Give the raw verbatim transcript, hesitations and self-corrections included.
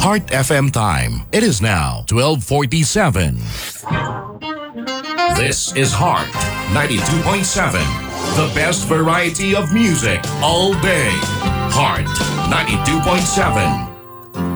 Heart F M time. It is now twelve forty-seven. This is Heart ninety-two point seven. The best variety of music all day. Heart ninety-two point seven.